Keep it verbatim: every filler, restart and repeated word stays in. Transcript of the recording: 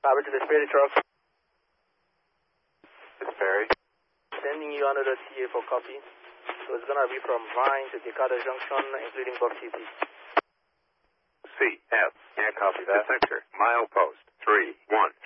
Robert to the Spirit truck. It's Perry. Sending you another T A for copy. So it's going to be from Vine to Decatur Junction, including Buff City. C F. Can't copy that. Sector. Milepost. three one.